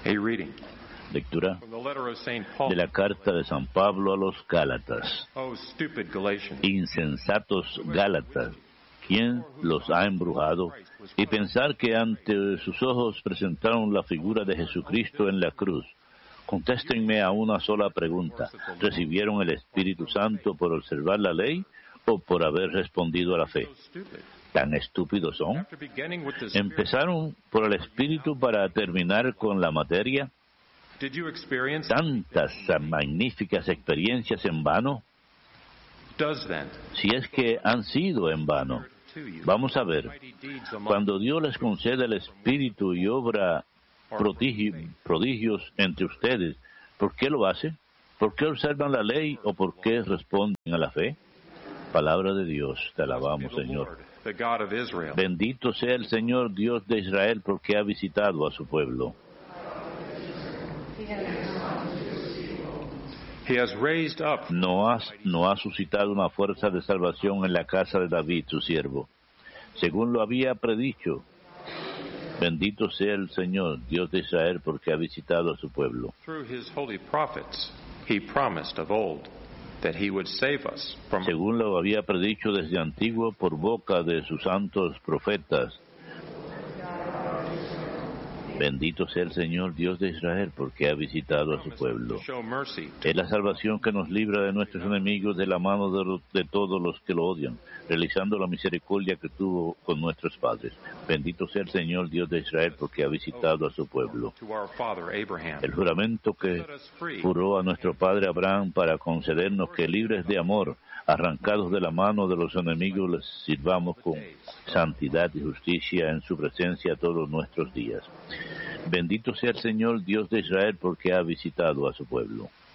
A reading Lectura from the letter of St. Paul. de la carta de San Pablo a los Gálatas. Oh, stupid Galatians. Insensatos Gálatas, ¿quién los ha embrujado? Y pensar que ante sus ojos presentaron la figura de Jesucristo en la cruz. Contéstenme a una sola pregunta. ¿Recibieron el Espíritu Santo por observar la ley o por haber respondido a la fe? ¿Tan estúpidos son? After beginning with this, ¿Empezaron por el Espíritu para terminar con la materia? did you experience? ¿Tantas magníficas experiencias en vano? Does then Si es que han sido en vano. to you Vamos a ver, mighty deeds among cuando Dios les concede el Espíritu y obra prodigios entre ustedes, ¿por qué lo hace? ¿Por qué observan la ley o por qué responden a la fe? Palabra de Dios, te alabamos, the Señor. Lord, the God of Israel? Bendito sea el Señor Dios de Israel porque ha visitado a su pueblo. He has raised up No ha suscitado una fuerza de salvación en la casa de David, su siervo, según lo había predicho. Bendito sea el Señor, Dios de Israel, porque ha visitado a su pueblo. through his holy prophets. He promised of old that he would save us from Según lo había predicho desde antiguo por boca de sus santos profetas. Bendito sea el Señor, Dios de Israel, porque ha visitado a su pueblo. to show mercy Es la salvación que nos libra de nuestros enemigos de la mano de todos los que lo odian, realizando la misericordia que tuvo con nuestros padres. Bendito sea el Señor, Dios de Israel, porque ha visitado a su pueblo. to our father Abraham. El juramento que Set us free juró a nuestro padre Abraham para concedernos que libres de amor, arrancados de la mano de los enemigos, les sirvamos con santidad y justicia en su presencia todos nuestros días. Bendito sea el Señor, Dios de Israel, porque ha visitado a su pueblo.